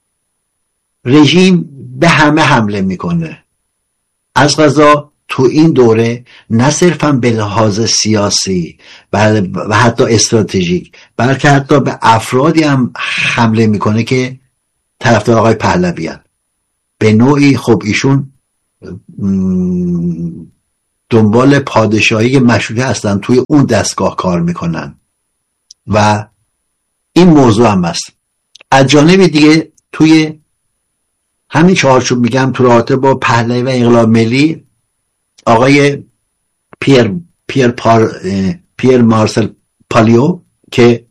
رژیم به همه حمله میکنه. از قضا تو این دوره نه صرفا به لحاظ سیاسی و حتی استراتژیک بلکه حتی به افرادی هم حمله میکنه که طرفدار آقای پهلوی هستند. به نوعی خب ایشون دنبال پادشاهی مشروطه هستن، توی اون دستگاه کار میکنن و این موضوع هم هست. از جانب دیگه توی همین چهارچوب میگم تو رابطه با پهلوی و انقلاب ملی، آقای پیر پیر پار پیر مارسل پالیو که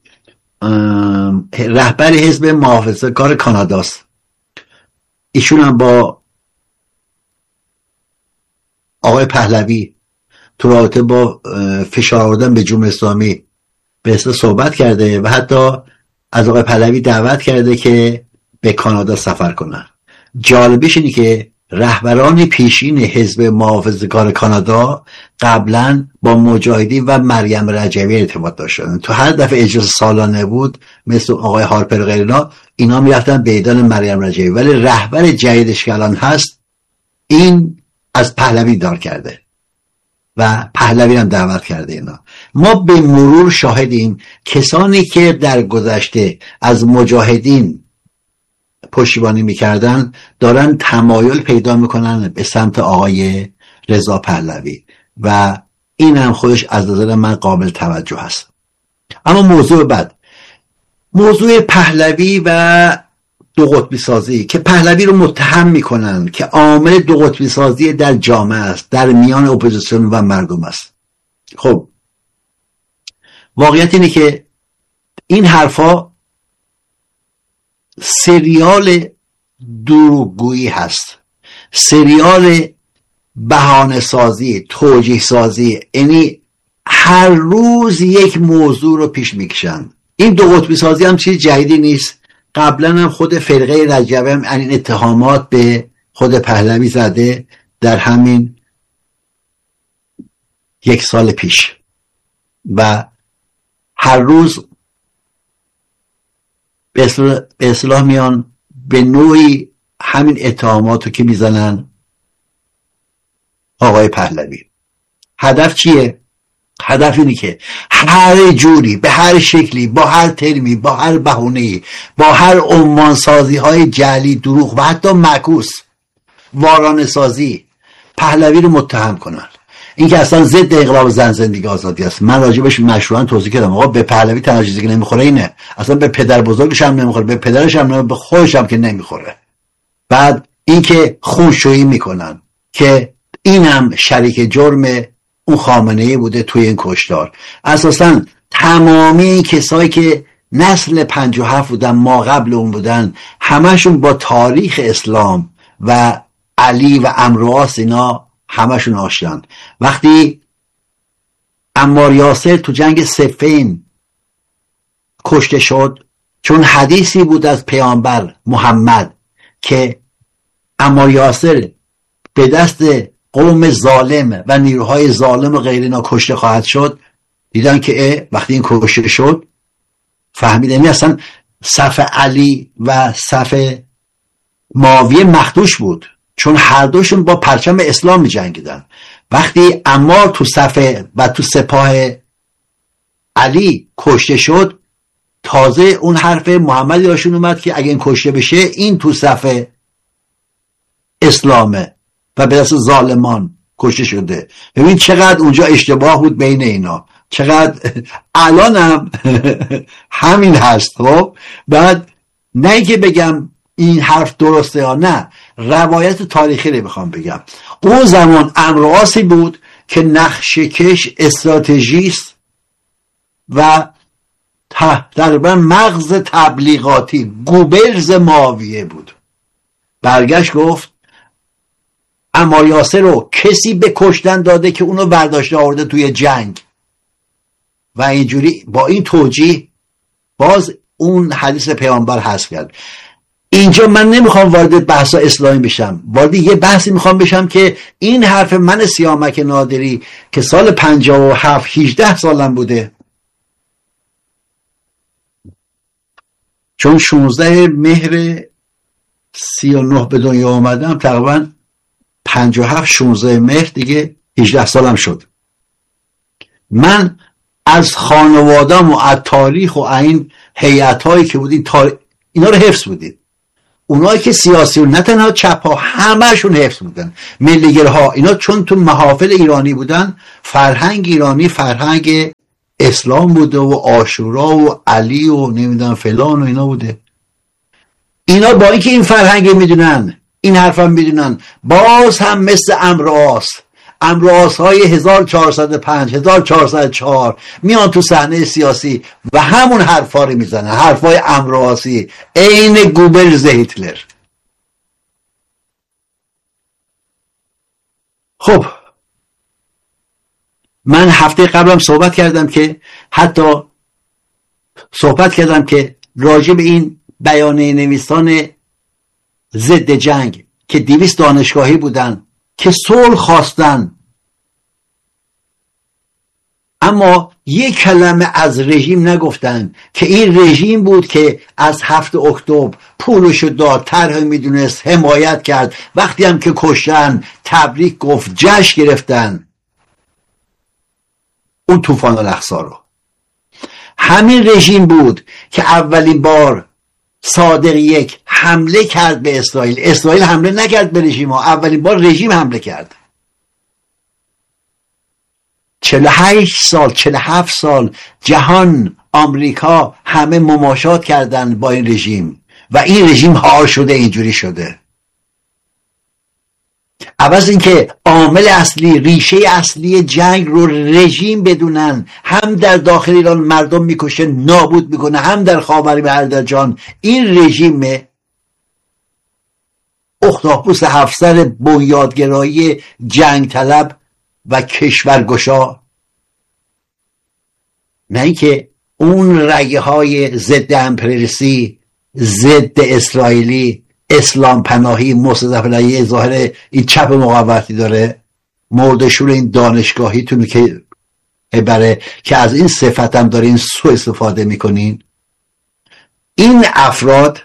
رهبر حزب محافظه‌کار کاناداست، ایشون هم با آقای پهلوی تو رابطه با فشار آوردن به جمهوری اسلامی به اصطلاح صحبت کرده و حتی از آقای پهلوی دعوت کرده که به کانادا سفر کنن. جالبش اینه که رهبران پیشین حزب محافظه‌کار کانادا قبلا با مجاهدین و مریم رجوی ارتباط داشتن. تو هر دفعه اجلاس سالانه بود مثل آقای هارپر و غیرنا، اینا میرفتن به ایدان مریم رجوی، ولی رهبر جدیدش که الان هست این از پهلوی دار کرده و پهلوی هم دعوت کرده. اینا ما به مرور شاهدیم کسانی که در گذشته از مجاهدین پشتیبانی میکردن دارن تمایل پیدا میکنن به سمت آقای رضا پهلوی و این هم خودش از نظر من قابل توجه هست. اما موضوع بعد، موضوع پهلوی و دو قطبی سازی که پهلوی رو متهم میکنن که عامل دو قطبی سازی در جامعه است، در میان اپوزیسیون و مردم است. خب واقعیت اینه که این حرفا سریال دروغگویی هست، سریال بهانه سازی، توجیه سازی، یعنی هر روز یک موضوع رو پیش میکشن. این دو قطبی سازی هم چیز جدیدی نیست، قبلا هم خود فرقه رجوی هم این اتهامات به خود پهلوی زده در همین یک سال پیش و هر روز به اصطلاح میان به نوعی همین اتهاماتو که میزنن آقای پهلوی. هدف چیه؟ هدف اینه که هر جوری، به هر شکلی، با هر ترمی، با هر بهونه‌ای، با هر عنوان سازی های جعلی، دروغ و حتی معکوس، وارانه سازی، پهلوی رو متهم کنن. این که اصلا ضد انقلاب زن زندگی آزادی است. من راجبش مشروعاً توضیح کردم. آقا به پهلوی تنها چیزی که نمیخوره اینه، اصلا به پدر بزرگش هم نمیخوره، به پدرش هم نمیخوره، به خودش هم که نمیخوره. بعد این که خونشویی میکنن که اینم شریک جرم اون خامنه‌ای بوده توی این کشتار. اساساً تمامی کسایی که نسل پنجاه و هفت بودن، ما قبل اون بودن، همشون با تاریخ اسلام و علی و عمرو و عاص اینا همشون آشنان. وقتی عمار یاسر تو جنگ صفین کشته شد، چون حدیثی بود از پیامبر محمد که عمار یاسر به دست قوم ظالم و نیروهای ظالم و غیر اینا کشته خواهد شد، دیدن که وقتی این کشته شد فهمیدن این اصلا صف علی و صف معاویه مخدوش بود، چون هر دوشون با پرچم اسلام می جنگیدن. وقتی عمار تو صف و تو سپاه علی کشته شد، تازه اون حرف محمدی راشون اومد که اگه این کشته بشه این تو صف اسلامه و به دست ظالمان کشته شده. ببین چقدر اونجا اشتباه بود بین اینا، چقدر الان هم همین هست. خب بعد نه که بگم این حرف درسته یا نه، روایت تاریخی رو میخوام بگم. اون زمان عمرو و عاصی بود که نقشه کش، استراتژیست و تقریبا مغز تبلیغاتی، گوبلز معاویه بود. برگشت گفت عمار یاسر رو کسی به کشتن داده که اونو برداشته آورده توی جنگ و اینجوری با این توجیه باز اون حدیث پیامبر حذف کرد. اینجا من نمیخوام وارد بحث اسلامی بشم، وارد یه بحثی میخوام بشم که این حرف من سیامک نادری که سال پنجاه و هفت هجده سالم بوده، چون شانزده مهر سی و نه به دنیا آمدم، تقریبا پنجاه و هفت شانزده مهر دیگه هجده سالم شد. من از خانوادم و از تاریخ و این هیئت‌هایی که بودین تار... اینا رو حفظ بودید. اونایی که سیاسیون نه تنها چپ ها همهشون حفظ بودن، ملیگرها اینا چون تو محافل ایرانی بودن، فرهنگ ایرانی فرهنگ اسلام بوده و عاشورا و علی و نمیدونم فلان و اینا بوده. اینا با اینکه این فرهنگ میدونن، این حرف هم میدونن، باز هم مثل امراس امراس های هزار و چهارصد و پنج هزار و چهارصد و چهار میان تو صحنه سیاسی و همون حرفا رو میزنن، حرفای امراسی عین گوبلز هیتلر. خب من هفته قبلم صحبت کردم که حتی صحبت کردم که راجع به این بیانیه نویسان ضد جنگ که دویست دانشگاهی بودن که صلح خواستن اما یک کلمه از رژیم نگفتن که این رژیم بود که از هفت اکتبر پولشو داد، طرح میدونست، حمایت کرد، وقتی هم که کشتن تبریک گفت، جشن گرفتن اون طوفان الاقصی رو. همین رژیم بود که اولین بار صادق یک حمله کرد به اسرائیل. اسرائیل حمله نکرد به رژیم ها، اولین بار رژیم حمله کرد. چهل و هشت سال چهل و هفت سال جهان، آمریکا همه مماشات کردن با این رژیم و این رژیم هار شده، اینجوری شده. عوض اینکه عامل اصلی، ریشه اصلی جنگ رو رژیم بدونن، هم در داخل ایران مردم میکشه، نابود میکنه، هم در خاورمیانه، این رژیم اختاپوس هفت بنیادگرایی جنگ طلب و کشورگشا، نه اینکه اون رگه های ضد امپریالیستی، ضد اسرائیلی، اسلام پناهی، مستضعف علیه ظاهر این چپ مقاومتی داره، مردشور این دانشگاهیتون که برای که از این صفت هم دارین سوء استفاده میکنین. این افراد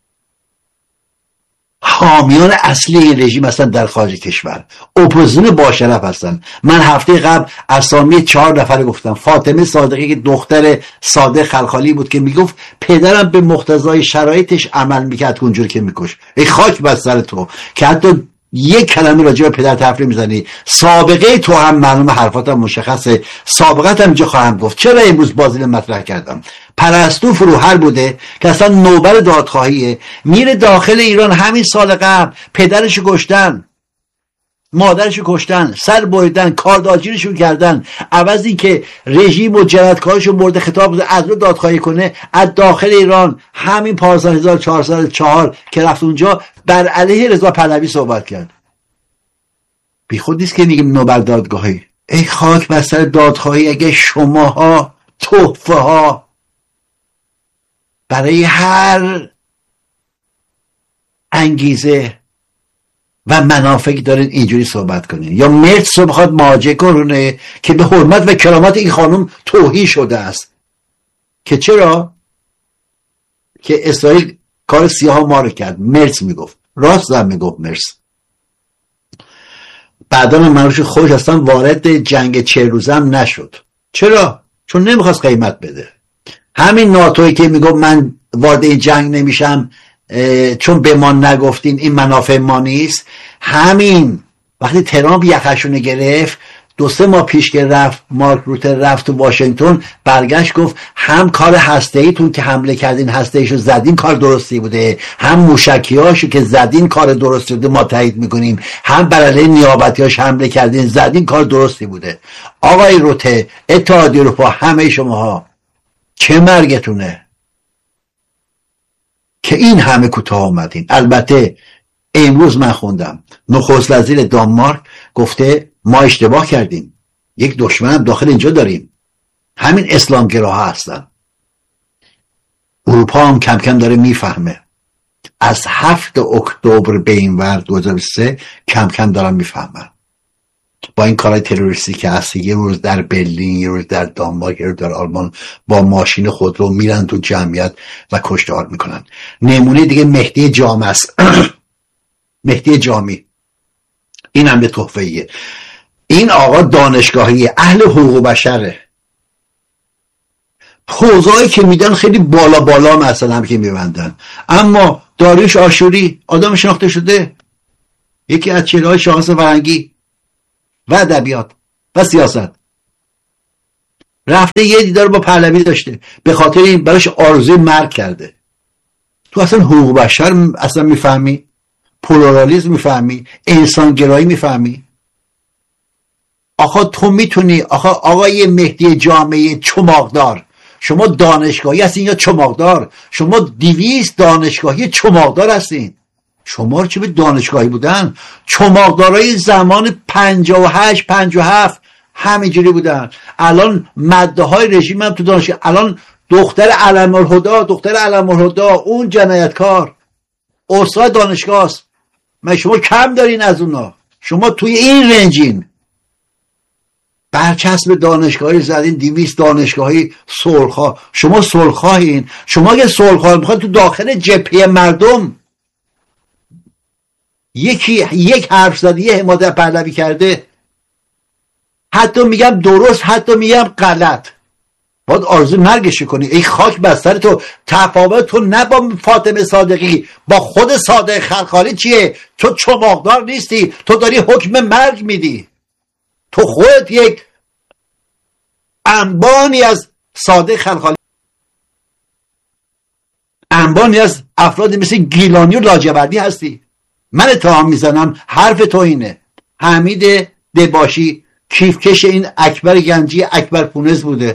حامیان اصلی این رژیم هستن در خارج کشور، اپوزیسیون با شرف هستن. من هفته قبل اسامی چهار نفر گفتم. فاطمه صادقی که دختر صادق خلخالی بود که میگفت پدرم به مقتضای شرایطش عمل میکرد که اونجور که میکش. ای خاک بر سر تو که حتی یک کلمه راجع به پدر تفریح میزنی. سابقه تو هم معلوم، حرفاتم مشخصه، سابقت هم اینجا خواهم گفت. چرا امروز بازی مطرح کردم؟ پرستو فروهر بوده که اصلا نوبر دادخواهیه، میره داخل ایران. همین سال قبل پدرشو کشتن، مادرشو کشتن، سر بریدن، کارداجیرشون کردن. عوض این که رژیم و جنایتکارشو مورد خطاب از رو دادخواهی کنه، از داخل ایران همین پارسال هزار و چهارصد و چهار که رفت اونجا بر علیه رضا پهلوی صحبت کرد. بی خود نیست که میگیم نوبر دادگاهی. ای خاک بر سر دادخواهی. اگه شماها تحفه ها برای هر انگیزه و منافعی دارین اینجوری صحبت کنین، یا مرس رو بخواد مواجه کنه که به حرمت و کرامت این خانم توهین شده است، که چرا که اسرائیل کار سیاه ما رو کرد. مرس میگفت، راست هم میگفت مرس. بعدا منوش خوش اصلا وارد جنگ چه روزم نشد. چرا؟ چون نمیخواست قیمت بده. همین ناتویی که میگفت من وارد این جنگ نمیشم چون به ما نگفتین این منافع ما نیست، همین وقتی ترامپ یخشونه گرفت دو سه ماه پیش که رفت مارک روته رفت تو واشنگتن، برگشت گفت هم کار هسته‌ایتون که حمله کردین هسته‌ایشو زدین کار درستی بوده، هم موشکیاشو که زدین کار درستی بوده ما تایید میکنیم، هم بر علیه نیابتیاش حمله کردین زدین کار درستی بوده. آقای روته، اتحادیه اروپا، همه شماها چه مرگتونه که این همه کوتاه آمدین؟ البته امروز من خوندم نخست وزیر دانمارک گفته ما اشتباه کردیم، یک دشمن هم داخل اینجا داریم، همین اسلامگراها هستن. اروپا هم کم کم داره میفهمه، از هفت اکتبر به این ور دو هزار و سه کم کم دارن میفهمن. با این کارهای تروریستی که هست، یه روز در برلین، یه روز در دانمارک، یه روز در آلمان با ماشین خودرو میرن تو جمعیت و کشتار میکنن. نمونه دیگه مهدی جامع است. مهدی جامی، این هم به تحفه‌ایه. این آقا دانشگاهی، اهل حقوق بشره، حوزه‌ای که میدن خیلی بالا بالا مثلا هم که میبندن، اما داریوش آشوری آدم شناخته شده، یکی از چهره‌های شاخص فرهنگی و ادبیات و سیاست، رفته یه دیدار با پهلوی داشته، به خاطر این براش آرزوی مرگ کرده. تو اصلا حقوق بشر اصلا میفهمی؟ پلورالیسم میفهمی؟ انسانگرایی میفهمی؟ آقا تو میتونی، آقا آقای مهدی جامعه چماقدار، شما دانشگاهی هستین یا چماقدار؟ شما دویست دانشگاهی چماقدار هستین. شما رو چه به دانشگاهی بودن؟ چماقدارای زمان پنجاه و هشت پنجاه و هفت همینجوری بودن. الان ماده های رژیم هم تو دانشگاه، الان دختر علم الهدا دختر علم الهدا اون جنایتکار استاد دانشگاه است. من شما کم دارین از اونا؟ شما توی این رنجین. برچسب دانشگاهی زدین، دویست دانشگاهی صلح‌خواه. شما صلح‌خواهین؟ شما اگه صلح‌خواه میخواد تو داخل جبهه مردم یکی یک حرف زده، یه حمایت پهلوی کرده، حتی میگم درست حتی میگم غلط، باید آرزو مرگش کنی. ای خاک بر سر تو. تفاوت تو نه با فاطمه صادقی، با خود صادق خلخالی چیه؟ تو چماقدار نیستی، تو داری حکم مرگ میدی. تو خودت یک انبانی از صادق خلخالی، انبانی از افراد مثل گیلانی و لاجوردی هستی. من اتهام میزنم حرف تو اینه. حمید دباشی کیفکش این اکبر گنجی اکبر پونز بوده،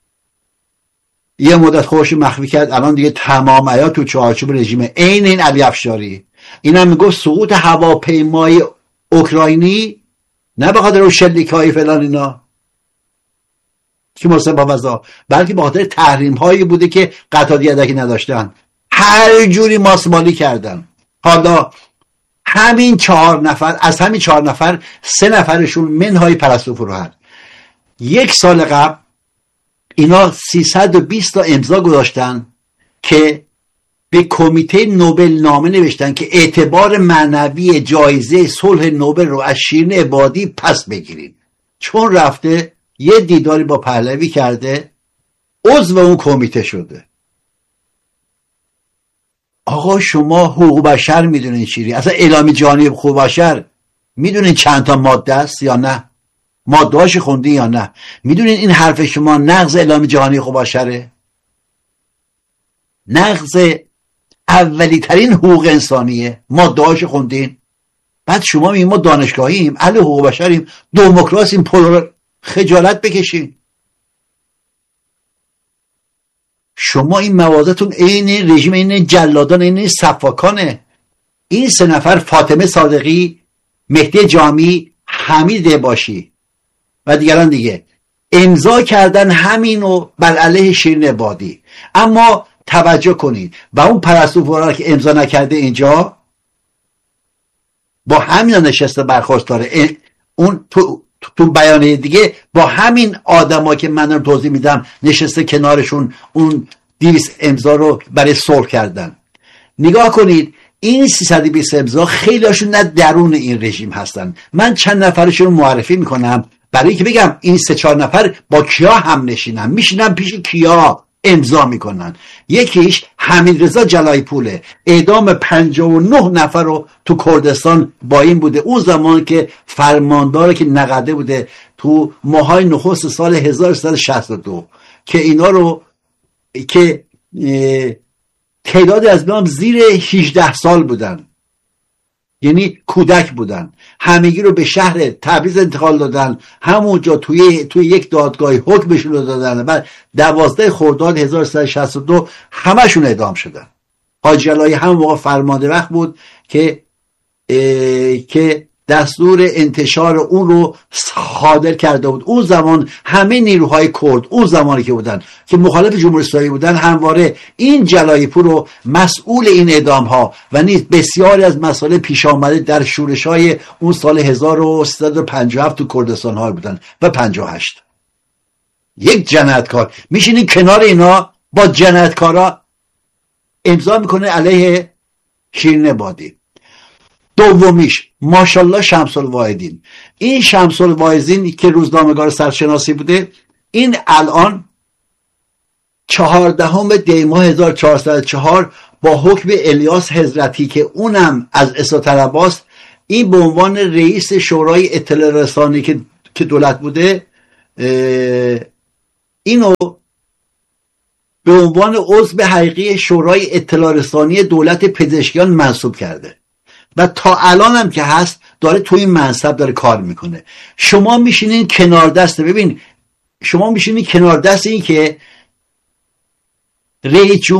یه مدت خوش مخفی کرد، الان دیگه تمام عیار تو چارچوب رژیمه. عین این علی افشاری اینم میگفت سقوط هواپیمای اوکراینی نه به خاطر شلیک‌های فلان اینا که مصاحبه وضع، بلکه به خاطر تحریم هایی بوده که قطعات یدکی نداشتن، هر جوری ماسمالی کردن. حالا همین چهار نفر، از همین چهار نفر سه نفرشون منهای پرستو فروهر، یک سال قبل اینا سیصد و بیست تا امضا گذاشتن که به کمیته نوبل نامه نوشتن که اعتبار معنوی جایزه صلح نوبل رو از شیرین عبادی پس بگیرین، چون رفته یه دیداری با پهلوی کرده، عضو اون کمیته شده. آقا شما حقوق بشر میدونین چیه؟ اصلا اعلامیه جهانی حقوق بشر میدونین چند تا ماده است یا نه؟ ماده‌هاش خوندین یا نه؟ میدونین این حرف شما نقض اعلامیه جهانی حقوق بشره؟ نقض اولی ترین حقوق انسانیه. ماده‌هاش خوندین؟ بعد شما میگین ما دانشگاهیم، اهل حقوق بشریم، دموکراسیم، پلور، خجالت بکشین. شما این موازتون عین رژیم، این جلادان، این صفاکانه. این سه نفر فاطمه صادقی، مهدی جامی، حمید دباشی و دیگران دیگه امضا کردن همینو بر علیه شیرین عبادی. اما توجه کنید و اون پرستو فورا که امضا نکرده اینجا با همین نشسته برخورداره. اون تو تو بیانیه دیگه با همین آدما که من رو توضیح میدم نشسته کنارشون، اون دویست امضا رو برای صلح کردن. نگاه کنید این سیصد و بیست امضا خیلی هاشون نه درون این رژیم هستن. من چند نفرشون رو معرفی میکنم برای که بگم این سه چهار نفر با کیا هم نشینن، میشینن پیش کیا امضا میکنن. یکیش حمیدرضا جلایی پوله، اعدام پنجاه و نه نفر رو تو کردستان با این بوده، اون زمان که فرمانداره که نقده بوده تو ماهای نخست سال هزار و سیصد و شصت و دو که اینا رو که تعدادی از نام زیر هجده سال بودن، یعنی کودک بودن، همگی رو به شهر تبریز انتقال دادن، همونجا توی توی یک دادگاهی حکمشون رو دادن. بعد دوازده خرداد هزار و سیصد و شصت و دو همشون اعدام شدن. حاج جلایی هم موقع فرمانده وقت بود که که دستور انتشار اون رو صادر کرده بود. اون زمان همه نیروهای کرد اون زمانی که بودن که مخالف جمهوری اسلامی بودن همواره این جلایی پور رو مسئول این اعدام ها و نیز بسیاری از مسائل پیش آمده در شورش های اون سال هزار و سیصد و پنجاه و هفت تو کردستان ها بودن و پنجاه و هشت. یک جنایتکار میشینی کنار اینا با جنایتکارا امضا میکنه علیه شیرین عبادی. دومیش ماشاءالله شمس الواحدین. این شمس الواحدین که روزنامه‌نگار سرشناسی بوده، این الان چهاردهم دی ماه هزار و چهارصد و چهار با حکم الیاس حضرتی که اونم از اصلاح طلباست، این به عنوان رئیس شورای اطلاع رسانی که که دولت بوده اینو به عنوان عضو حقیقی شورای اطلاع رسانی دولت پزشکیان منصوب کرده و تا الان هم که هست داره توی این منصب داره کار میکنه. شما میشینین کنار دست، ببین شما میشینین کنار دست این که رئیس